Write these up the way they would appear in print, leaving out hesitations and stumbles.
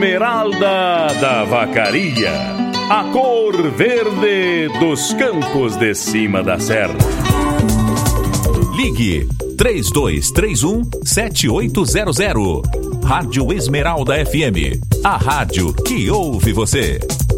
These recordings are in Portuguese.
Esmeralda da Vacaria, a cor verde dos campos de cima da serra. Ligue 3231-7800. Rádio Esmeralda FM, a rádio que ouve você.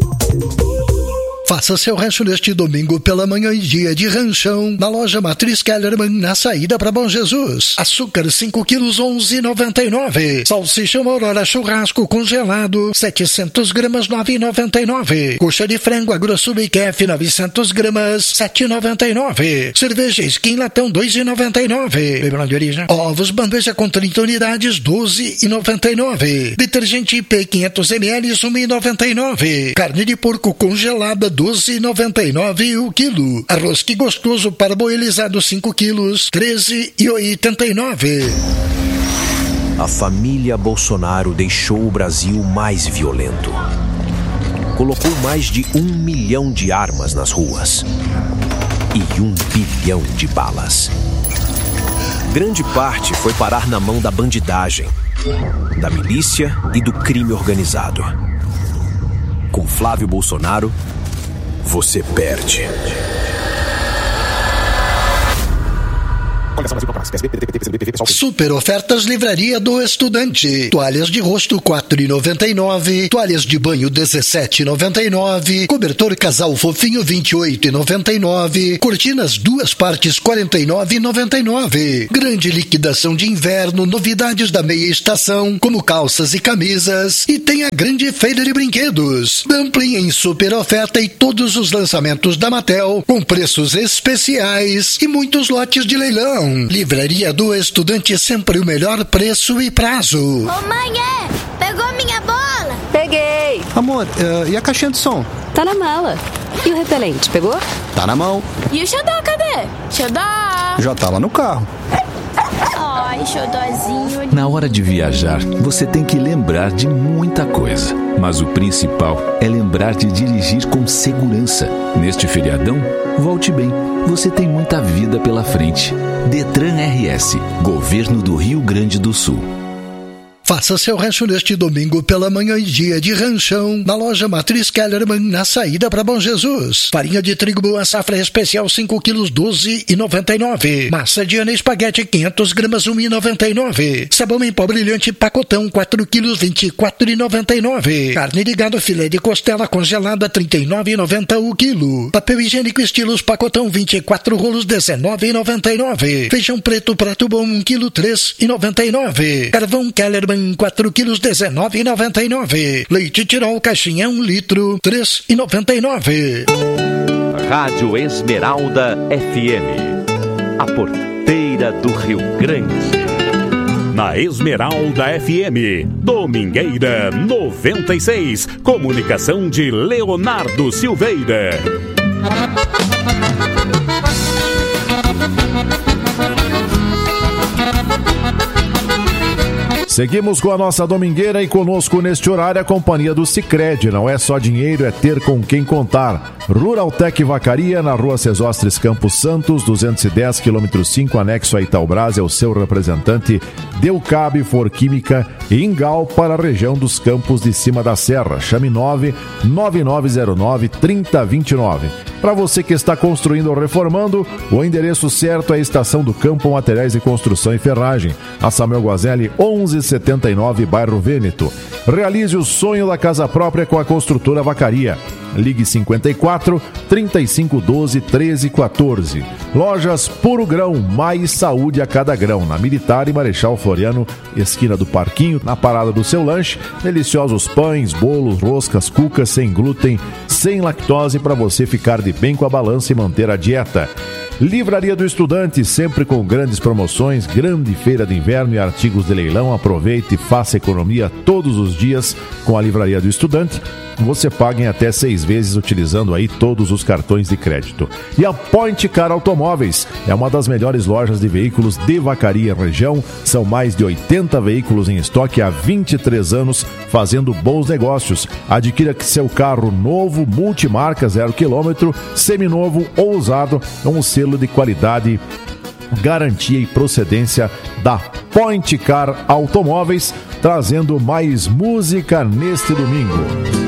Faça seu rancho neste domingo pela manhã e dia de ranchão na loja Matriz Kellerman, na saída para Bom Jesus. Açúcar 5 quilos 11,99. Salsicha Aurora churrasco congelado 700 gramas 9,99. Coxa de frango agrosso biquefe 900 gramas 7,99. Cerveja Skin latão 2,99. Bebelão de origem. Ovos bandeja com 30 unidades 12,99. Detergente IP 500 ml 1,99. Carne de porco congelada 12,99 o quilo. Arroz que gostoso parboilizado 5 quilos 13,89. A família Bolsonaro deixou o Brasil mais violento. Colocou mais de 1 milhão de armas nas ruas e 1 bilhão de balas. Grande parte foi parar na mão da bandidagem, da milícia e do crime organizado. Com Flávio Bolsonaro, você perde. Super ofertas Livraria do Estudante. Toalhas de rosto 4,99. Toalhas de banho 17,99. Cobertor casal fofinho 28,99. Cortinas 2 partes 49,99. Grande liquidação de inverno, novidades da meia estação, como calças e camisas. E tem a grande feira de brinquedos. Dumpling em super oferta e todos os lançamentos da Mattel com preços especiais e muitos lotes de leilão. Livraria do Estudante, sempre o melhor preço e prazo. Ô mãe, pegou minha bola? Peguei. Amor, e a caixinha de som? Tá na mala. E o repelente, pegou? Tá na mão. E o xodó, cadê? Xodó! Já tá lá no carro. Ai, xodózinho. Na hora de viajar, você tem que lembrar de muita coisa. Mas o principal é lembrar de dirigir com segurança. Neste feriadão, volte bem. Você tem muita vida pela frente. Detran RS, Governo do Rio Grande do Sul. Faça seu rancho neste domingo pela manhã e dia de ranchão na loja Matriz Kellerman, na saída para Bom Jesus. Farinha de trigo boa safra especial 5 quilos 12,99. Massa de ana espaguete 500 gramas 1,99. Sabão em pó brilhante pacotão 4 quilos 24,99. Carne de gado filé de costela congelada 39,90 o quilo. Papel higiênico estilos pacotão 24 rolos 19,99. Feijão preto prato bom 1 quilo 3,99. Carvão Kellerman 4 quilos 19,99. Leite Tirol caixinha 1 litro 3,99. Rádio Esmeralda FM, a porteira do Rio Grande. Na Esmeralda FM, Domingueira 96, comunicação de Leonardo Silveira. Seguimos com a nossa domingueira e conosco neste horário a companhia do Sicredi. Não é só dinheiro, é ter com quem contar. Ruraltec Vacaria, na rua Cesostres Campos Santos, 210, km 5, anexo a Itaubras, é o seu representante. Deucab, Forquímica e Ingal para a região dos Campos de Cima da Serra. Chame 99909-3029. Para você que está construindo ou reformando, o endereço certo é a Estação do Campo, Materiais de Construção e Ferragem. A Samuel Guazelli, 1179, bairro Vêneto. Realize o sonho da casa própria com a Construtora Vacaria. Ligue 54 3512 1314. Lojas Puro Grão, mais saúde a cada grão. Na Militar e Marechal Floriano, esquina do Parquinho, na parada do seu lanche. Deliciosos pães, bolos, roscas, cucas sem glúten, sem lactose para você ficar de bem com a balança e manter a dieta. Livraria do Estudante, sempre com grandes promoções, grande feira de inverno e artigos de leilão. Aproveite e faça economia todos os dias com a Livraria do Estudante. Você paga em até 6 vezes utilizando aí todos os cartões de crédito. E a Point Car Automóveis é uma das melhores lojas de veículos de Vacaria região. São mais de 80 veículos em estoque há 23 anos, fazendo bons negócios. Adquira seu carro novo, multimarca, 0 km, seminovo ou usado, com um selo de qualidade, garantia e procedência da Point Car Automóveis. trazendo mais música neste domingo.